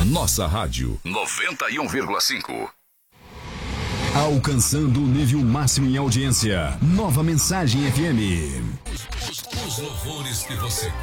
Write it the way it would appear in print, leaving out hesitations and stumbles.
nossa rádio 91,5. Alcançando o nível máximo em audiência. Nova Mensagem FM. Os louvores que você